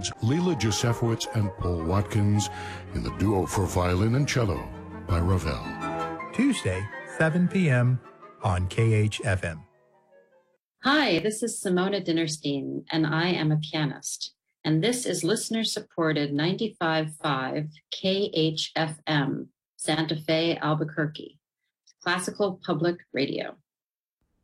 includes Leela Josefowitz and Paul Watkins in the duo for violin and cello by Ravel. Tuesday, 7 p.m. on KHFM. Hi, this is Simona Dinnerstein, and I am a pianist. And this is listener-supported 95.5 KHFM, Santa Fe, Albuquerque, classical public radio.